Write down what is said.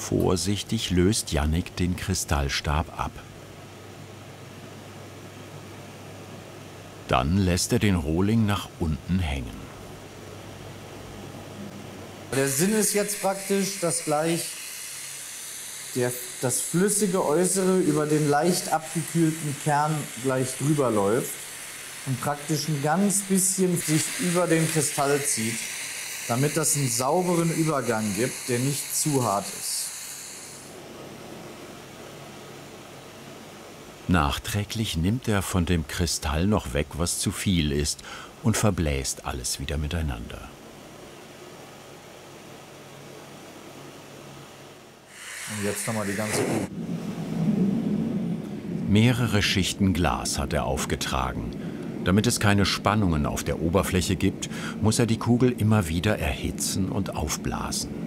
Vorsichtig löst Jannik den Kristallstab ab. Dann lässt er den Rohling nach unten hängen. Der Sinn ist jetzt praktisch, dass gleich das flüssige Äußere über den leicht abgekühlten Kern gleich drüber läuft und praktisch ein ganz bisschen sich über den Kristall zieht, damit das einen sauberen Übergang gibt, der nicht zu hart ist. Nachträglich nimmt er von dem Kristall noch weg, was zu viel ist, und verbläst alles wieder miteinander. Und jetzt nochmal die ganze Kugel. Mehrere Schichten Glas hat er aufgetragen. Damit es keine Spannungen auf der Oberfläche gibt, muss er die Kugel immer wieder erhitzen und aufblasen.